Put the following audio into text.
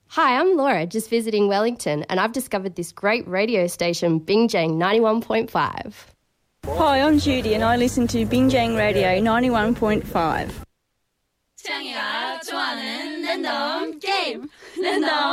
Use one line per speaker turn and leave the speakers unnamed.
Hi, I'm Laura, just visiting Wellington, and I've discovered this great radio station, Bingjang 91.5.
Hi, I'm Judy and I listen to Bingjang Radio 91.5.
창이가 좋아하는 랜덤 게임 랜덤